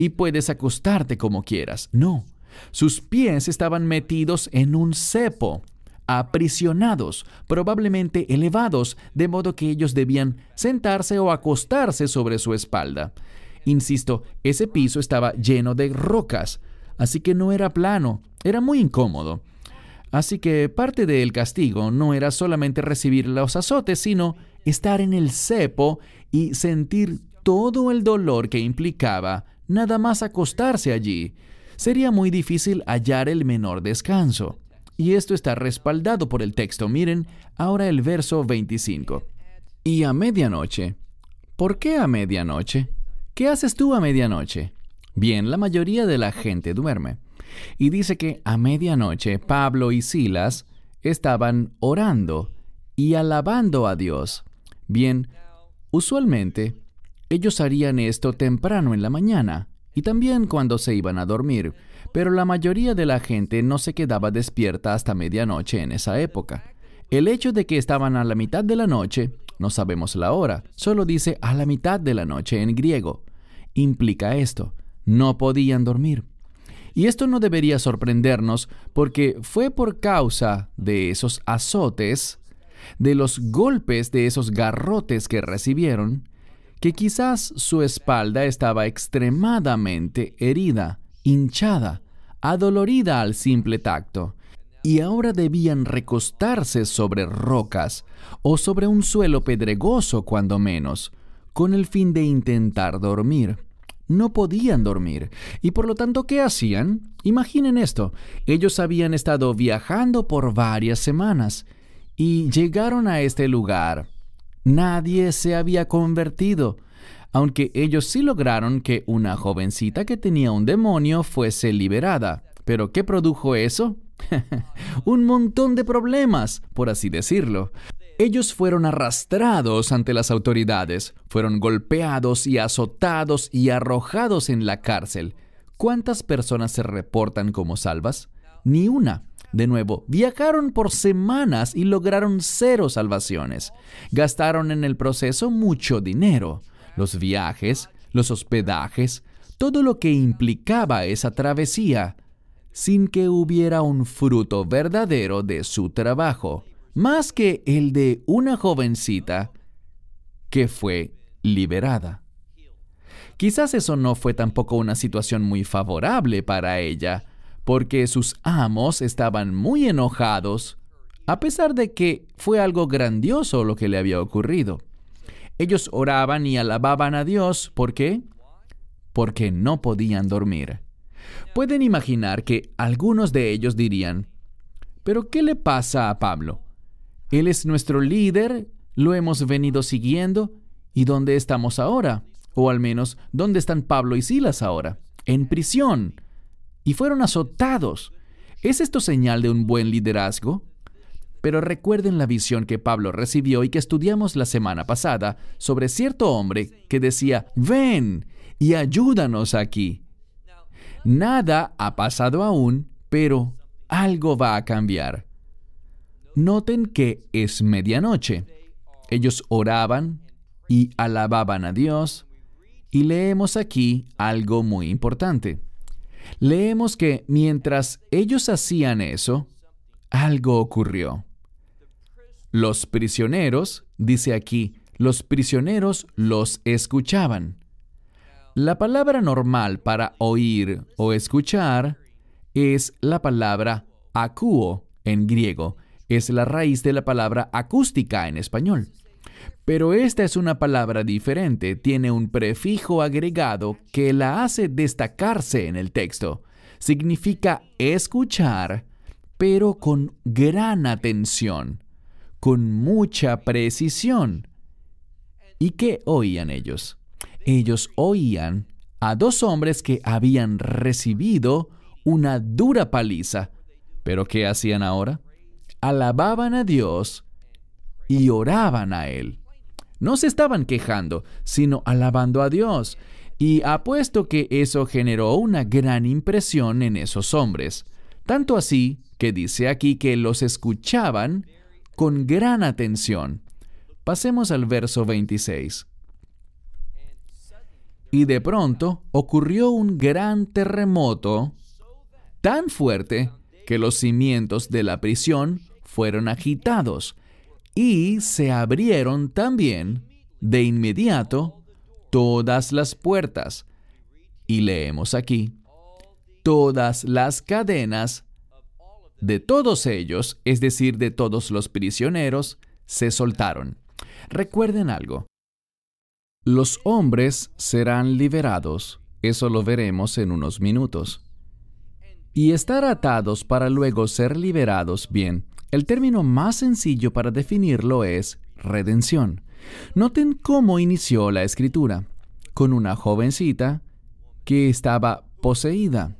y puedes acostarte como quieras. No, sus pies estaban metidos en un cepo, aprisionados, probablemente elevados, de modo que ellos debían sentarse o acostarse sobre su espalda. Insisto, ese piso estaba lleno de rocas, así que no era plano, era muy incómodo. Así que parte del castigo no era solamente recibir los azotes, sino estar en el cepo y sentir todo el dolor que implicaba nada más acostarse allí. Sería muy difícil hallar el menor descanso. Y esto está respaldado por el texto. Miren ahora el verso 25. Y a medianoche. ¿Por qué a medianoche? ¿Qué haces tú a medianoche? Bien, la mayoría de la gente duerme. Y dice que a medianoche Pablo y Silas estaban orando y alabando a Dios. Bien, usualmente ellos harían esto temprano en la mañana y también cuando se iban a dormir, pero la mayoría de la gente no se quedaba despierta hasta medianoche en esa época. El hecho de que estaban a la mitad de la noche, no sabemos la hora, solo dice a la mitad de la noche en griego. Implica esto, no podían dormir. Y esto no debería sorprendernos porque fue por causa de esos azotes, de los golpes, de esos garrotes que recibieron, que quizás su espalda estaba extremadamente herida, hinchada, adolorida al simple tacto, y ahora debían recostarse sobre rocas o sobre un suelo pedregoso cuando menos, con el fin de intentar dormir. No podían dormir. Y por lo tanto, ¿qué hacían? Imaginen esto. Ellos habían estado viajando por varias semanas y llegaron a este lugar. Nadie se había convertido, aunque ellos sí lograron que una jovencita que tenía un demonio fuese liberada. ¿Pero qué produjo eso? Un montón de problemas, por así decirlo. Ellos fueron arrastrados ante las autoridades, fueron golpeados y azotados y arrojados en la cárcel. ¿Cuántas personas se reportan como salvas? Ni una. De nuevo, viajaron por semanas y lograron 0 salvaciones. Gastaron en el proceso mucho dinero. Los viajes, los hospedajes, todo lo que implicaba esa travesía, sin que hubiera un fruto verdadero de su trabajo, más que el de una jovencita que fue liberada. Quizás eso no fue tampoco una situación muy favorable para ella, porque sus amos estaban muy enojados, a pesar de que fue algo grandioso lo que le había ocurrido. Ellos oraban y alababan a Dios. ¿Por qué? Porque no podían dormir. Pueden imaginar que algunos de ellos dirían, ¿pero qué le pasa a Pablo? Él es nuestro líder, lo hemos venido siguiendo, ¿y dónde estamos ahora? O al menos, ¿dónde están Pablo y Silas ahora? En prisión. Y fueron azotados. ¿Es esto señal de un buen liderazgo? Pero recuerden la visión que Pablo recibió y que estudiamos la semana pasada sobre cierto hombre que decía, ven y ayúdanos aquí. Nada ha pasado aún, pero algo va a cambiar. Noten que es medianoche. Ellos oraban y alababan a Dios, y leemos aquí algo muy importante. Leemos que mientras ellos hacían eso, algo ocurrió. Los prisioneros, dice aquí, los prisioneros los escuchaban. La palabra normal para oír o escuchar es la palabra akouo en griego. Es la raíz de la palabra acústica en español. Pero esta es una palabra diferente, tiene un prefijo agregado que la hace destacarse en el texto. Significa escuchar, pero con gran atención, con mucha precisión. ¿Y qué oían ellos? Ellos oían a 2 hombres que habían recibido una dura paliza. ¿Pero qué hacían ahora? Alababan a Dios y oraban a Él. No se estaban quejando, sino alabando a Dios. Y apuesto que eso generó una gran impresión en esos hombres. Tanto así que dice aquí que los escuchaban con gran atención. Pasemos al verso 26. Y de pronto ocurrió un gran terremoto tan fuerte que los cimientos de la prisión fueron agitados y se abrieron también de inmediato todas las puertas. Y leemos aquí, todas las cadenas de todos ellos, es decir, de todos los prisioneros, se soltaron. Recuerden algo. Los hombres serán liberados, eso lo veremos en unos minutos. Y estar atados para luego ser liberados, bien, el término más sencillo para definirlo es redención. Noten cómo inició la escritura, con una jovencita que estaba poseída.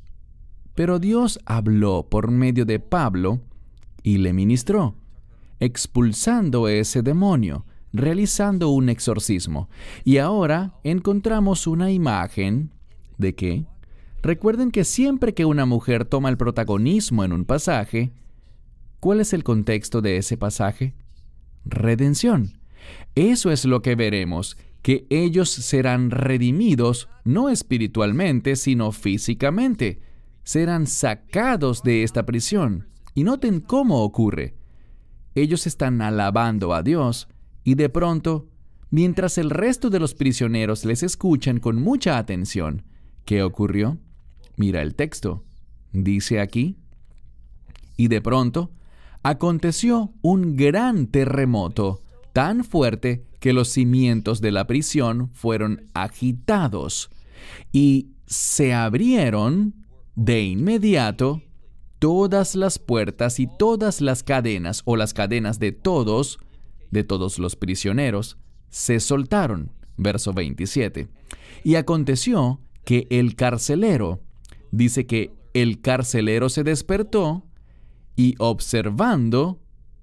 Pero Dios habló por medio de Pablo y le ministró, expulsando ese demonio, realizando un exorcismo. Y ahora encontramos una imagen de que, recuerden que siempre que una mujer toma el protagonismo en un pasaje, ¿cuál es el contexto de ese pasaje? Redención. Eso es lo que veremos, que ellos serán redimidos, no espiritualmente, sino físicamente. Serán sacados de esta prisión. Y noten cómo ocurre. Ellos están alabando a Dios, y de pronto, mientras el resto de los prisioneros les escuchan con mucha atención, ¿qué ocurrió? Mira el texto. Dice aquí, y de pronto, aconteció un gran terremoto, tan fuerte que los cimientos de la prisión fueron agitados, y se abrieron de inmediato todas las puertas y todas las cadenas, o las cadenas de todos los prisioneros, se soltaron. Verso 27. Y aconteció que el carcelero, dice que el carcelero se despertó y observando,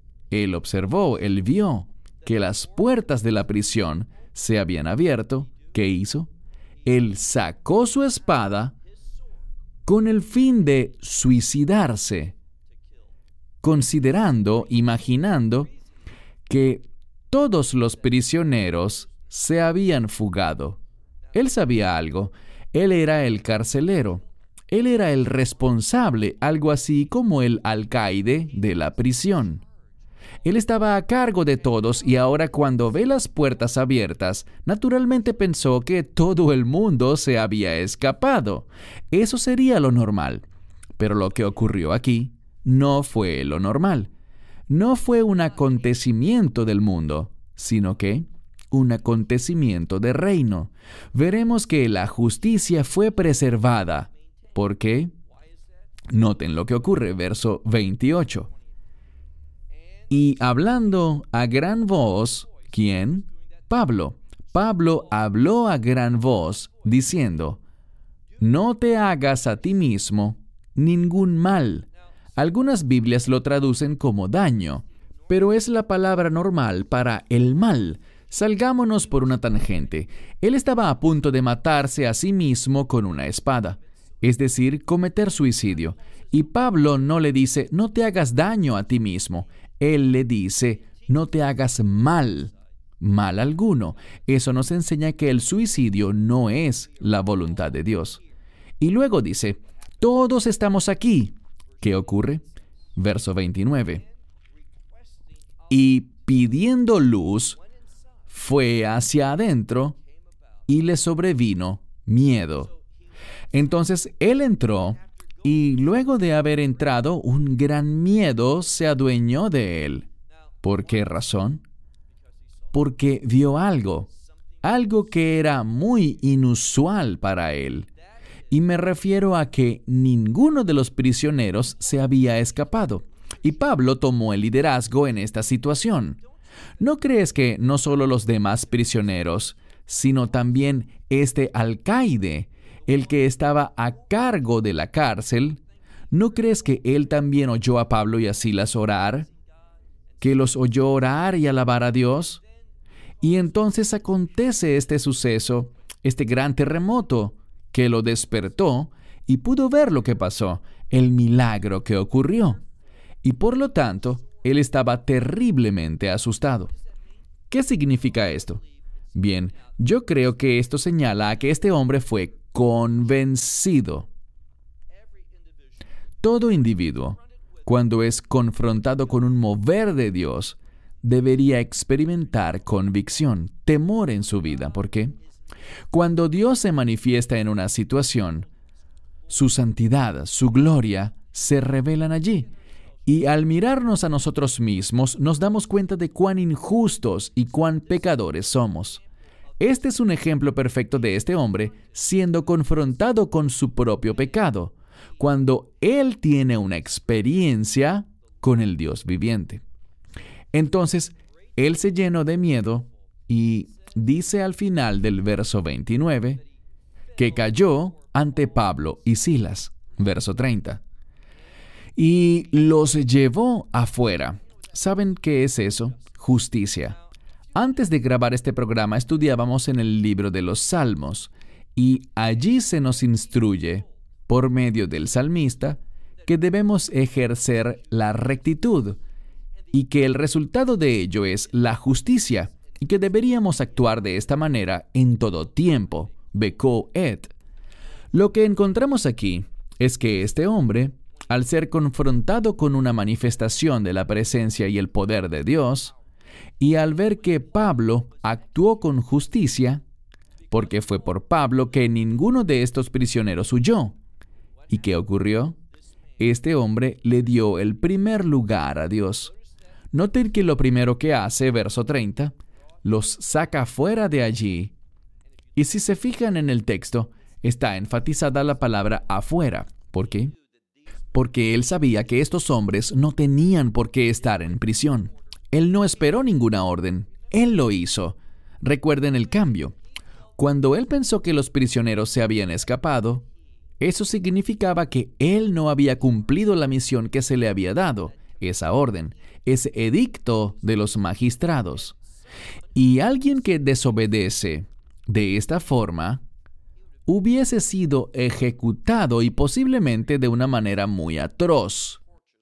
él vio que las puertas de la prisión se habían abierto. ¿Qué hizo? Él sacó su espada con el fin de suicidarse, considerando, imaginando que todos los prisioneros se habían fugado. Él sabía algo. Él era el carcelero. Él era el responsable, algo así como el alcaide de la prisión. Él estaba a cargo de todos y ahora cuando ve las puertas abiertas, naturalmente pensó que todo el mundo se había escapado. Eso sería lo normal. Pero lo que ocurrió aquí no fue lo normal. No fue un acontecimiento del mundo, sino que un acontecimiento de reino. Veremos que la justicia fue preservada. ¿Por qué? Noten lo que ocurre, verso 28. Y hablando a gran voz, ¿quién? Pablo. Pablo habló a gran voz, diciendo, no te hagas a ti mismo ningún mal. Algunas Biblias lo traducen como daño, pero es la palabra normal para el mal. Salgámonos por una tangente. Él estaba a punto de matarse a sí mismo con una espada, es decir, cometer suicidio. Y Pablo no le dice, no te hagas daño a ti mismo. Él le dice, no te hagas mal alguno. Eso nos enseña que el suicidio no es la voluntad de Dios. Y luego dice, todos estamos aquí. ¿Qué ocurre? Verso 29. Y pidiendo luz, fue hacia adentro y le sobrevino miedo. Entonces él entró y luego de haber entrado, un gran miedo se adueñó de él. ¿Por qué razón? Porque vio algo que era muy inusual para él. Y me refiero a que ninguno de los prisioneros se había escapado. Y Pablo tomó el liderazgo en esta situación. ¿No crees que no solo los demás prisioneros, sino también este alcaide, el que estaba a cargo de la cárcel, ¿no crees que él también oyó a Pablo y a Silas orar? ¿Que los oyó orar y alabar a Dios? Y entonces acontece este suceso, este gran terremoto, que lo despertó y pudo ver lo que pasó, el milagro que ocurrió. Y por lo tanto, él estaba terriblemente asustado. ¿Qué significa esto? Bien, yo creo que esto señala a que este hombre fue convencido. Todo individuo, cuando es confrontado con un mover de Dios, debería experimentar convicción, temor en su vida. ¿Por qué? Cuando Dios se manifiesta en una situación, su santidad, su gloria, se revelan allí. Y al mirarnos a nosotros mismos, nos damos cuenta de cuán injustos y cuán pecadores somos. Este es un ejemplo perfecto de este hombre siendo confrontado con su propio pecado, cuando él tiene una experiencia con el Dios viviente. Entonces, él se llenó de miedo y dice al final del verso 29 que cayó ante Pablo y Silas, verso 30, y los llevó afuera. ¿Saben qué es eso? Justicia. Antes de grabar este programa estudiábamos en el libro de los Salmos y allí se nos instruye, por medio del salmista, que debemos ejercer la rectitud y que el resultado de ello es la justicia y que deberíamos actuar de esta manera en todo tiempo. Beko et. Lo que encontramos aquí es que este hombre, al ser confrontado con una manifestación de la presencia y el poder de Dios, y al ver que Pablo actuó con justicia, porque fue por Pablo que ninguno de estos prisioneros huyó. ¿Y qué ocurrió? Este hombre le dio el primer lugar a Dios. Noten que lo primero que hace, verso 30, los saca fuera de allí. Y si se fijan en el texto, está enfatizada la palabra afuera. ¿Por qué? Porque él sabía que estos hombres no tenían por qué estar en prisión. Él no esperó ninguna orden. Él lo hizo. Recuerden el cambio. Cuando él pensó que los prisioneros se habían escapado, eso significaba que él no había cumplido la misión que se le había dado, esa orden, ese edicto de los magistrados. Y alguien que desobedece de esta forma hubiese sido ejecutado y posiblemente de una manera muy atroz.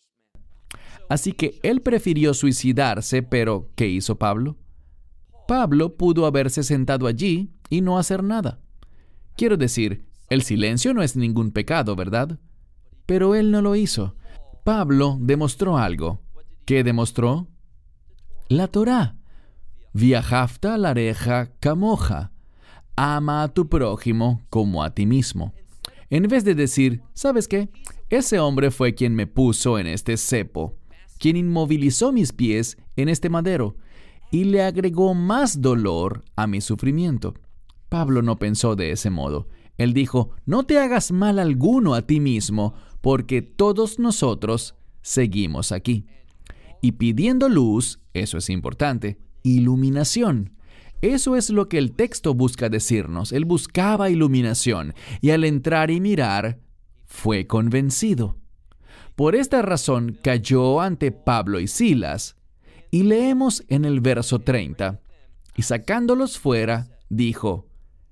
Así que él prefirió suicidarse, pero ¿qué hizo Pablo? Pablo pudo haberse sentado allí y no hacer nada. Quiero decir, el silencio no es ningún pecado, ¿verdad? Pero él no lo hizo. Pablo demostró algo. ¿Qué demostró? La Torá. Viajafta lareja camoja. Ama a tu prójimo como a ti mismo. En vez de decir, ¿sabes qué? Ese hombre fue quien me puso en este cepo, quien inmovilizó mis pies en este madero y le agregó más dolor a mi sufrimiento. Pablo no pensó de ese modo. Él dijo, no te hagas mal alguno a ti mismo, porque todos nosotros seguimos aquí. Y pidiendo luz, eso es importante, iluminación. Eso es lo que el texto busca decirnos. Él buscaba iluminación y al entrar y mirar, fue convencido. Por esta razón cayó ante Pablo y Silas. Y leemos en el verso 30, y sacándolos fuera, dijo,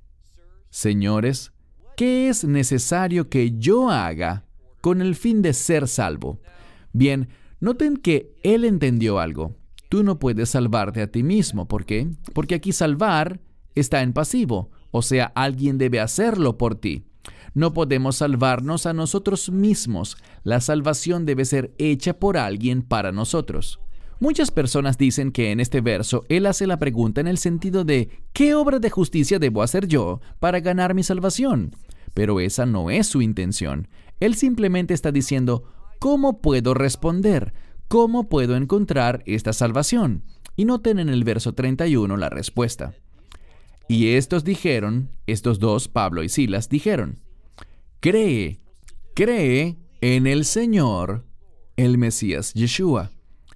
Señores, ¿qué es necesario que yo haga con el fin de ser salvo? Bien, noten que él entendió algo. Tú no puedes salvarte a ti mismo. ¿Por qué? Porque aquí salvar está en pasivo, o sea, alguien debe hacerlo por ti. No podemos salvarnos a nosotros mismos. La salvación debe ser hecha por alguien para nosotros. Muchas personas dicen que en este verso él hace la pregunta en el sentido de ¿qué obra de justicia debo hacer yo para ganar mi salvación? Pero esa no es su intención. Él simplemente está diciendo ¿cómo puedo responder? ¿Cómo puedo encontrar esta salvación? Y noten en el verso 31 la respuesta. Y estos dijeron, estos dos, Pablo y Silas, dijeron, cree en el Señor, el Mesías Yeshua,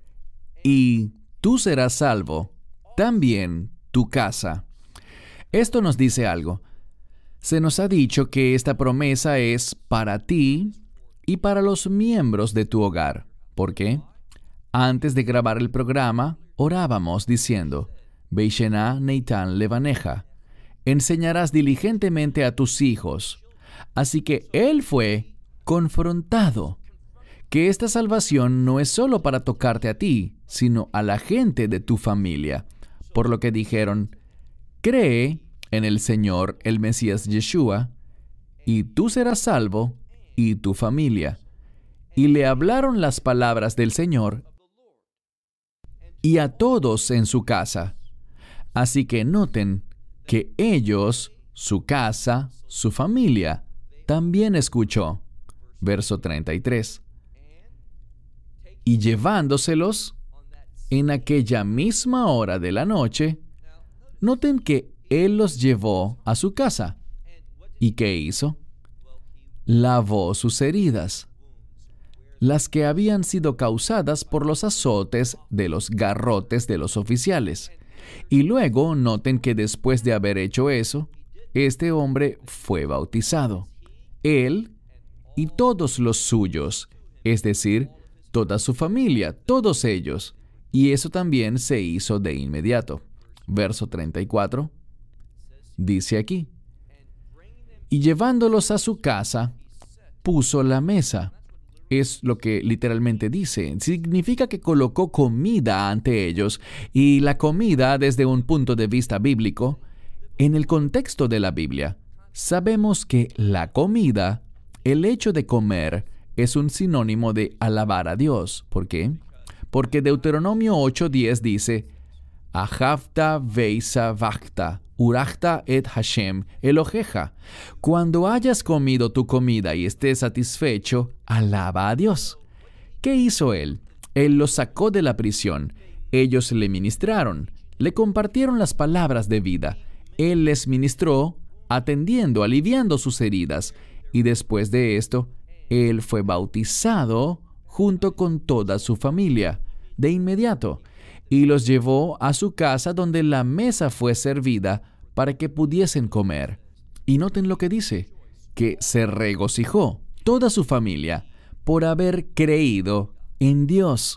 y tú serás salvo, también tu casa. Esto nos dice algo. Se nos ha dicho que esta promesa es para ti y para los miembros de tu hogar. ¿Por qué? Antes de grabar el programa, orábamos diciendo, Beishená Neitan Levaneja, enseñarás diligentemente a tus hijos. Así que él fue confrontado. Que esta salvación no es solo para tocarte a ti, sino a la gente de tu familia. Por lo que dijeron, cree en el Señor, el Mesías Yeshua, y tú serás salvo y tu familia. Y le hablaron las palabras del Señor y a todos en su casa. Así que noten que ellos, su casa, su familia, también escuchó. Verso 33. Y llevándoselos en aquella misma hora de la noche, noten que él los llevó a su casa. ¿Y qué hizo? Lavó sus heridas, las que habían sido causadas por los azotes de los garrotes de los oficiales. Y luego noten que después de haber hecho eso, este hombre fue bautizado. Él y todos los suyos, es decir, toda su familia, todos ellos. Y eso también se hizo de inmediato. Verso 34, dice aquí: y llevándolos a su casa, puso la mesa. Es lo que literalmente dice. Significa que colocó comida ante ellos, y la comida, desde un punto de vista bíblico, en el contexto de la Biblia, sabemos que la comida, el hecho de comer, es un sinónimo de alabar a Dios. ¿Por qué? Porque Deuteronomio 8:10 dice: Ahavta veisa vachta, urachta et Hashem Eloheja. Cuando hayas comido tu comida y estés satisfecho, alaba a Dios. ¿Qué hizo él? Él los sacó de la prisión. Ellos le ministraron, le compartieron las palabras de vida. Él les ministró, atendiendo, aliviando sus heridas. Y después de esto, él fue bautizado junto con toda su familia, de inmediato, y los llevó a su casa donde la mesa fue servida para que pudiesen comer. Y noten lo que dice, que se regocijó toda su familia por haber creído en Dios.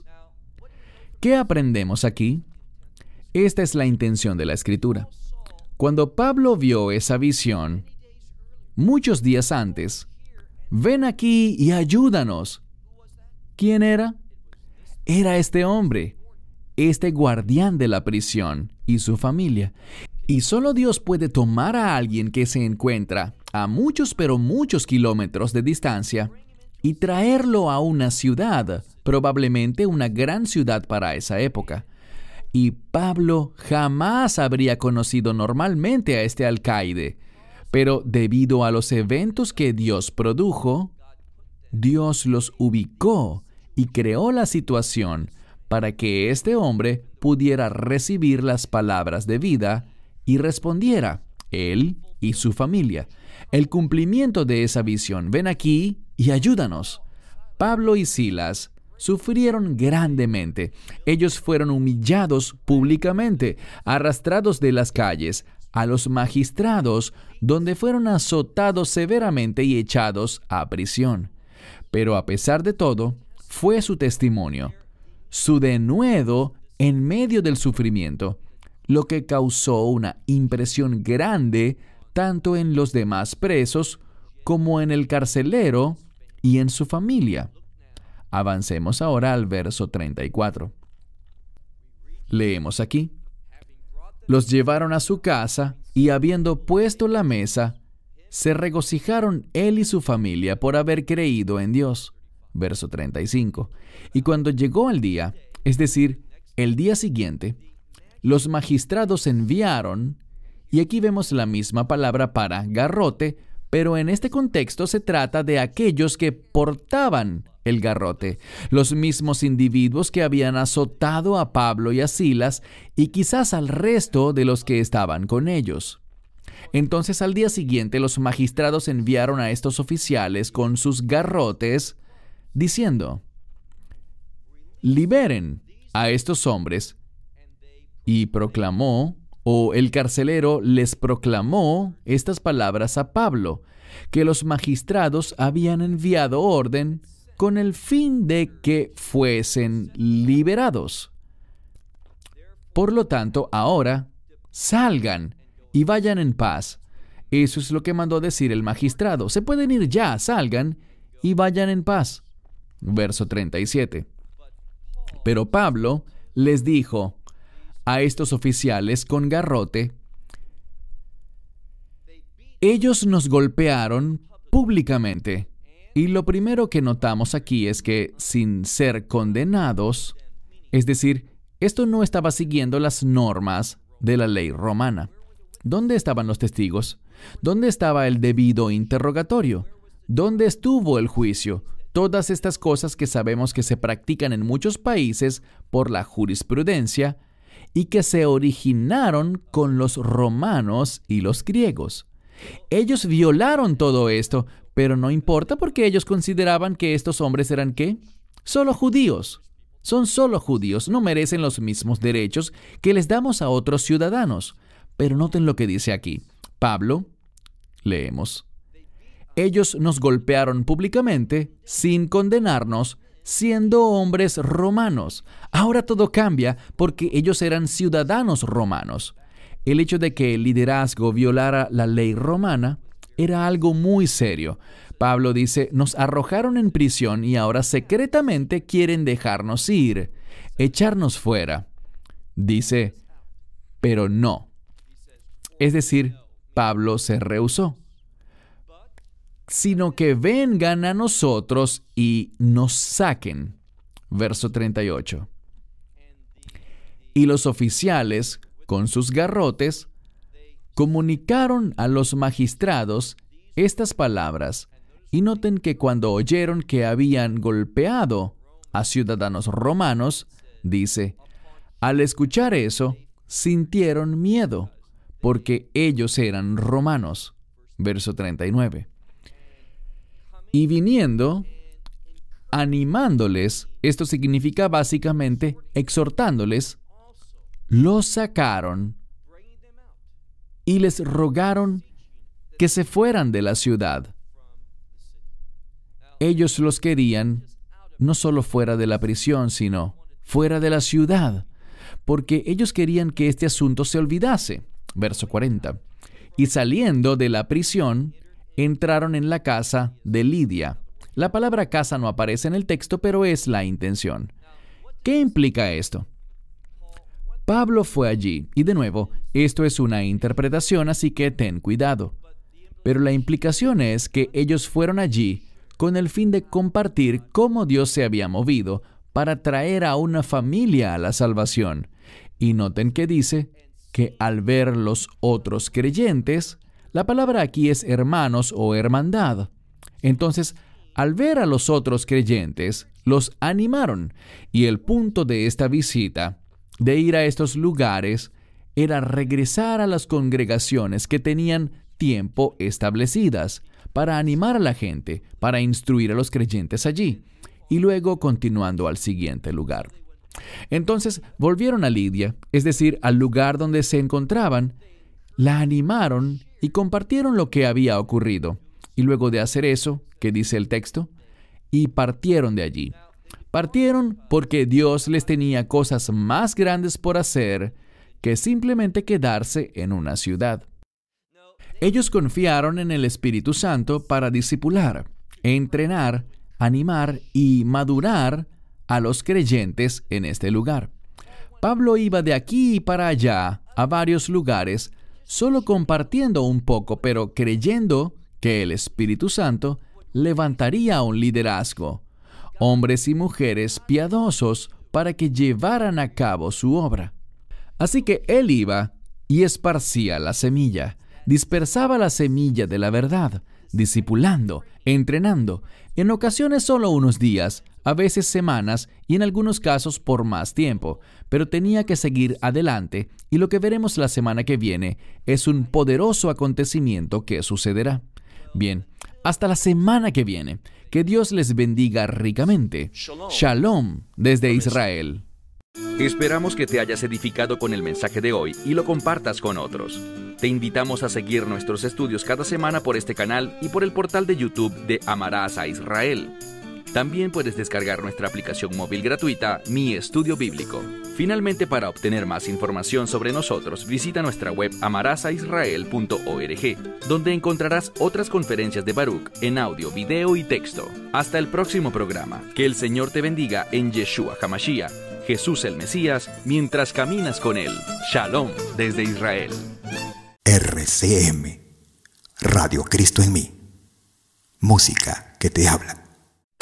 ¿Qué aprendemos aquí? Esta es la intención de la Escritura. Cuando Pablo vio esa visión, muchos días antes, ven aquí y ayúdanos. ¿Quién era? Era este hombre, este guardián de la prisión y su familia. Y solo Dios puede tomar a alguien que se encuentra a muchos pero muchos kilómetros de distancia y traerlo a una ciudad, probablemente una gran ciudad para esa época. Y Pablo jamás habría conocido normalmente a este alcaide, pero debido a los eventos que Dios produjo, Dios los ubicó y creó la situación para que este hombre pudiera recibir las palabras de vida y respondiera, él y su familia. El cumplimiento de esa visión. Ven aquí y ayúdanos. Pablo y Silas sufrieron grandemente. Ellos fueron humillados públicamente, arrastrados de las calles a los magistrados, donde fueron azotados severamente y echados a prisión. Pero a pesar de todo, fue su testimonio, su denuedo en medio del sufrimiento, lo que causó una impresión grande tanto en los demás presos como en el carcelero y en su familia. Avancemos ahora al verso 34. Leemos aquí: los llevaron a su casa y habiendo puesto la mesa, se regocijaron él y su familia por haber creído en Dios. Verso 35. Y cuando llegó el día, es decir, el día siguiente, los magistrados enviaron, y aquí vemos la misma palabra para garrote, pero en este contexto se trata de aquellos que portaban el garrote, los mismos individuos que habían azotado a Pablo y a Silas, y quizás al resto de los que estaban con ellos. Entonces al día siguiente los magistrados enviaron a estos oficiales con sus garrotes, diciendo: liberen a estos hombres. Y proclamó, o el carcelero les proclamó estas palabras a Pablo, que los magistrados habían enviado orden con el fin de que fuesen liberados. Por lo tanto, ahora, salgan y vayan en paz. Eso es lo que mandó decir el magistrado. Se pueden ir ya, salgan y vayan en paz. Verso 37. Pero Pablo les dijo a estos oficiales con garrote: Ellos nos golpearon públicamente. Y lo primero que notamos aquí es que sin ser condenados, es decir, esto no estaba siguiendo las normas de la ley romana. ¿Dónde estaban los testigos? ¿Dónde estaba el debido interrogatorio? ¿Dónde estuvo el juicio? Todas estas cosas que sabemos que se practican en muchos países por la jurisprudencia y que se originaron con los romanos y los griegos. Ellos violaron todo esto, pero no importa porque ellos consideraban que estos hombres eran ¿qué? Solo judíos. Son solo judíos, no merecen los mismos derechos que les damos a otros ciudadanos. Pero noten lo que dice aquí. Pablo, leemos. Ellos nos golpearon públicamente sin condenarnos, siendo hombres romanos. Ahora todo cambia porque ellos eran ciudadanos romanos. El hecho de que el liderazgo violara la ley romana era algo muy serio. Pablo dice, nos arrojaron en prisión y ahora secretamente quieren dejarnos ir, echarnos fuera. Dice, pero no. Es decir, Pablo se rehusó. Sino que vengan a nosotros y nos saquen. Verso 38. Y los oficiales, con sus garrotes, comunicaron a los magistrados estas palabras. Y noten que cuando oyeron que habían golpeado a ciudadanos romanos, dice, al escuchar eso, sintieron miedo, porque ellos eran romanos. Verso 39. Y viniendo, animándoles, esto significa básicamente exhortándoles, los sacaron y les rogaron que se fueran de la ciudad. Ellos los querían no solo fuera de la prisión, sino fuera de la ciudad, porque ellos querían que este asunto se olvidase. Verso 40. Y saliendo de la prisión, entraron en la casa de Lidia. La palabra casa no aparece en el texto, pero es la intención. ¿Qué implica esto? Pablo fue allí, y de nuevo, esto es una interpretación, así que ten cuidado. Pero la implicación es que ellos fueron allí con el fin de compartir cómo Dios se había movido para traer a una familia a la salvación. Y noten que dice que al ver los otros creyentes, la palabra aquí es hermanos o hermandad. Entonces, al ver a los otros creyentes, los animaron. Y el punto de esta visita, de ir a estos lugares, era regresar a las congregaciones que tenían tiempo establecidas, para animar a la gente, para instruir a los creyentes allí, y luego continuando al siguiente lugar. Entonces volvieron a Lidia, es decir, al lugar donde se encontraban, la animaron y compartieron lo que había ocurrido. Y luego de hacer eso, ¿qué dice el texto? Y partieron de allí. Partieron porque Dios les tenía cosas más grandes por hacer que simplemente quedarse en una ciudad. Ellos confiaron en el Espíritu Santo para discipular, entrenar, animar y madurar a los creyentes en este lugar. Pablo iba de aquí para allá, a varios lugares, solo compartiendo un poco, pero creyendo que el Espíritu Santo levantaría un liderazgo, hombres y mujeres piadosos para que llevaran a cabo su obra. Así que él iba y esparcía la semilla, dispersaba la semilla de la verdad, discipulando, entrenando, en ocasiones solo unos días, a veces semanas y en algunos casos por más tiempo, pero tenía que seguir adelante y lo que veremos la semana que viene es un poderoso acontecimiento que sucederá. Bien, hasta la semana que viene. Que Dios les bendiga ricamente. Shalom desde Israel. Esperamos que te hayas edificado con el mensaje de hoy y lo compartas con otros. Te invitamos a seguir nuestros estudios cada semana por este canal y por el portal de YouTube de Amarás a Israel. También puedes descargar nuestra aplicación móvil gratuita, Mi Estudio Bíblico. Finalmente, para obtener más información sobre nosotros, visita nuestra web amarasaisrael.org, donde encontrarás otras conferencias de Baruch en audio, video y texto. Hasta el próximo programa. Que el Señor te bendiga en Yeshua HaMashiach, Jesús el Mesías, mientras caminas con Él. Shalom desde Israel. RCM Radio Cristo en mí. Música que te habla.